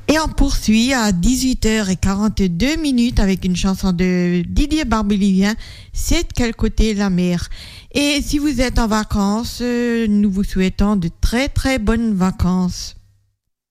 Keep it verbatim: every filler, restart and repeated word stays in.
Et on poursuit à dix-huit heures quarante-deux minutes avec une chanson de Didier Barbelivien, C'est de quel côté la mer. Et si vous êtes en vacances, nous vous souhaitons de très très bonnes vacances.